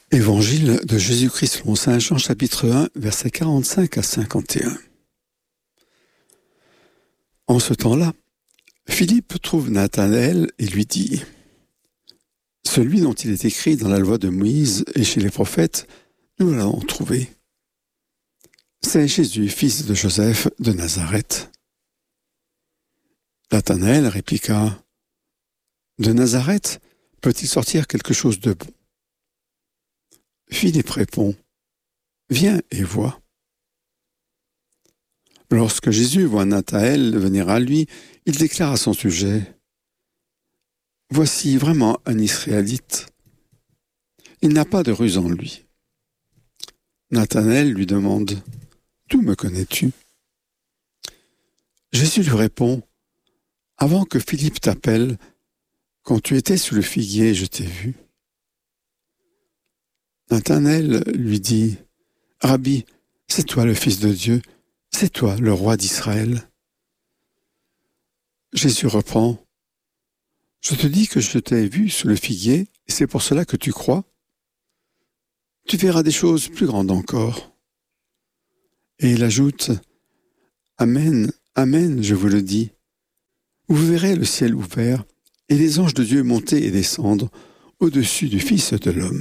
Évangile de Jésus-Christ selon saint Jean, chapitre 1, versets 45 à 51. En ce temps-là, Philippe trouve Nathanaël et lui dit « Celui dont il est écrit dans la loi de Moïse et chez les prophètes, nous l'avons trouvé. C'est Jésus, fils de Joseph de Nazareth. » Nathanaël répliqua « De Nazareth peut-il sortir quelque chose de bon ?» Philippe répond « Viens et vois. » Lorsque Jésus voit Nathanaël venir à lui, il déclare à son sujet « Voici vraiment un Israélite. Il n'a pas de ruse en lui. » Nathanaël lui demande « D'où me connais-tu » Jésus lui répond « Avant que Philippe t'appelle, quand tu étais sous le figuier, je t'ai vu. » Nathanaël lui dit « Rabbi, c'est toi le Fils de Dieu, c'est toi le roi d'Israël. » Jésus reprend « Je te dis que je t'ai vu sous le figuier, et c'est pour cela que tu crois. Tu verras des choses plus grandes encore. » Et il ajoute « Amen, Amen, je vous le dis. Vous verrez le ciel ouvert et les anges de Dieu monter et descendre au-dessus du Fils de l'homme. »